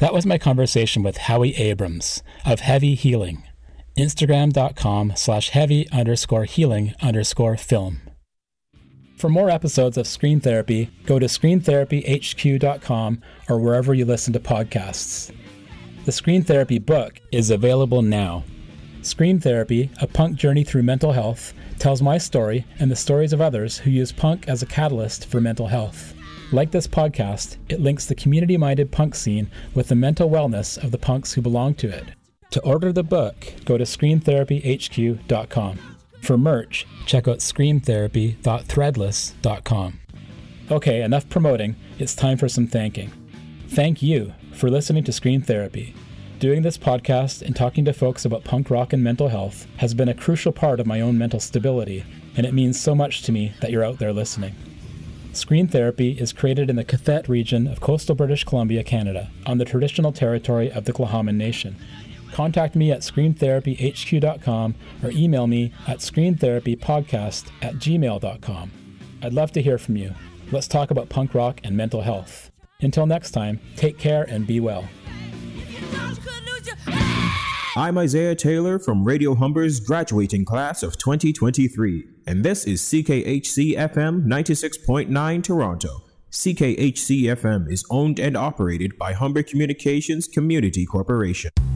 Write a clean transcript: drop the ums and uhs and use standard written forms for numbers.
That was my conversation with Howie Abrams of Heavy Healing. Instagram.com/heavy_healing_film. For more episodes of Screen Therapy, go to screentherapyhq.com or wherever you listen to podcasts. The Screen Therapy book is available now. Screen Therapy, A Punk Journey Through Mental Health, tells my story and the stories of others who use punk as a catalyst for mental health. Like this podcast, it links the community-minded punk scene with the mental wellness of the punks who belong to it. To order the book, go to screentherapyhq.com. For merch, check out screentherapy.threadless.com. Okay, enough promoting. It's time for some thanking. Thank you for listening to Screen Therapy. Doing this podcast and talking to folks about punk rock and mental health has been a crucial part of my own mental stability, and it means so much to me that you're out there listening. Screen Therapy is created in the Kathette region of coastal British Columbia, Canada, on the traditional territory of the Tla'amin Nation. Contact me at screentherapyhq.com or email me at screentherapypodcast@gmail.com. I'd love to hear from you. Let's talk about punk rock and mental health. Until next time, take care and be well. I'm Isaiah Taylor from Radio Humber's graduating class of 2023, and this is CKHC-FM 96.9 Toronto. CKHC-FM is owned and operated by Humber Communications Community Corporation.